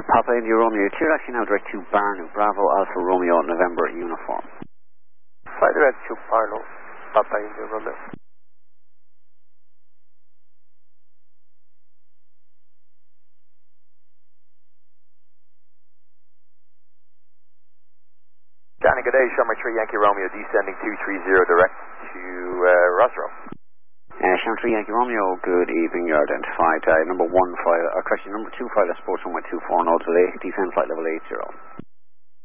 Papa India Romeo, clear actually now direct to Barnu, Bravo Alpha Romeo November uniform. Fly direct to Barnu, Papa India Romeo. Johnny, good day, Summer 3 Yankee Romeo, descending 230 direct to Rosero. Summer 3 Yankee Romeo, good evening, you're identified number 1 file, correction, number 2 file, sports 1 with 240 to descend flight level 80.